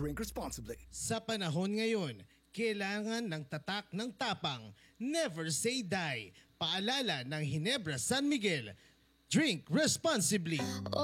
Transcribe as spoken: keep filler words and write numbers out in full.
Drink responsibly. Sa panahon ngayon, kailangan ng tatak ng tapang. Never say die. Paalala ng Ginebra San Miguel. Drink responsibly.